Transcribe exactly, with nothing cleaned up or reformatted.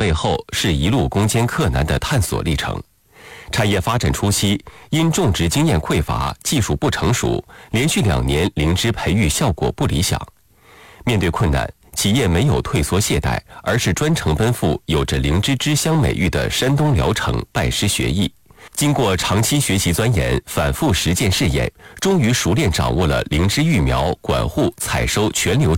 背后是一路攻坚克难的探索历程。产业发展初期，因种植经验匮乏、技术不成熟，连续两年灵芝培育效果不理想。面对困难，企业没有退缩懈怠，而是专程奔赴有着灵芝之乡美誉的山东聊城拜师学艺。经过长期学习钻研、反复实践试验，终于熟练掌握了灵芝育苗、管护、采收全流程。